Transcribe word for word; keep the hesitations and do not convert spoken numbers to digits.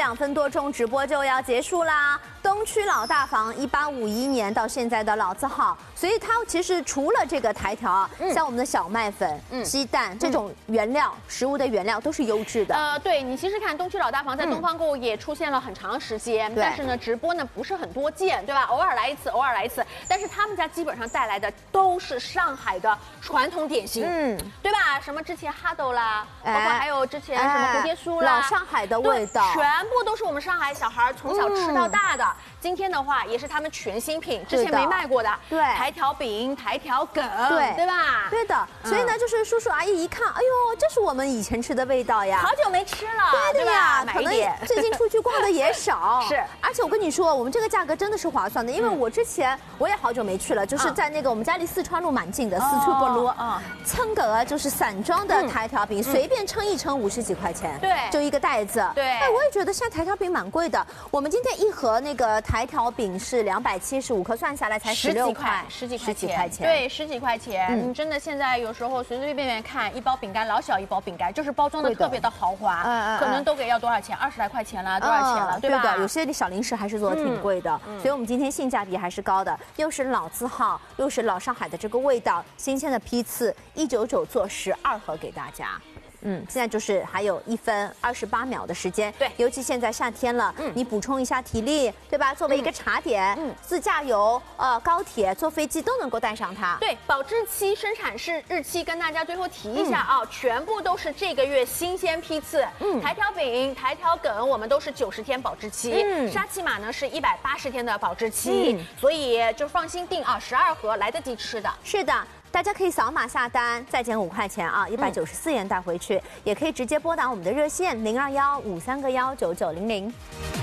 两分多钟，直播就要结束啦。东区老大房，一八五一年到现在的老字号，所以它其实除了这个台条啊，嗯、像我们的小麦粉、嗯、鸡蛋这种原料，嗯、食物的原料都是优质的。 呃，对你其实看东区老大房在东方购物也出现了很长时间，嗯、但是呢，直播呢不是很多见，对吧？偶尔来一次，偶尔来一次。但是他们家基本上带来的都是上海的传统点心，嗯，对吧？什么之前哈豆啦，包括还有之前什么蝴蝶酥啦， 老上海的味道， 全部都是我们上海小孩从小吃到大的。嗯、今天的话也是他们全新品，之前没卖过的， 对， 台条饼、台条梗， 对对吧？ 对的。所以呢，就是叔叔阿姨一看，哎呦，这是我们以前吃的味道呀， 好久没吃了， 对的呀，可能最近出去逛的也少， 是。 而且我跟你说，我们这个价格真的是划算的，因为我之前我也好久没去了，就是在那个我们家离四川路蛮近的四川北路，啊，称个啊就是散装的台条饼，随便称一称五十几块钱， 对， 就一个袋子， 对。 哎，我也觉得现在台条饼蛮贵的，我们今天一盒那个台条饼是两百七十五克，算下来才十六块， 十几块，十几块钱， 对，十几块钱。你真的现在有时候随随便便看一包饼干，老小一包饼干，就是包装的特别的豪华，可能都给要多少钱？二十来块钱啦，多少钱了，对吧？ 对的，有些小零食还是做的挺贵的，所以我们今天性价比还是高的，又是老字号，又是老上海的这个味道，新鲜的批次，一九九做十二盒给大家。嗯，现在就是还有一分二十八秒的时间， 对， 尤其现在夏天了，嗯，你补充一下体力，对吧？作为一个茶点，嗯，自驾游、呃高铁、坐飞机都能够带上它。 对，保质期、生产日日期跟大家最后提一下啊，嗯、全部都是这个月新鲜批次。嗯，台条饼、台条梗我们都是九十天保质期，嗯，沙琪玛呢是一百八十天的保质期，嗯，所以就放心订啊，十二盒来得及吃的。 是的。大家可以扫码下单，再减五块钱啊，一百九十四元带回去，嗯、也可以直接拨打我们的热线零二幺五三个幺九九零零。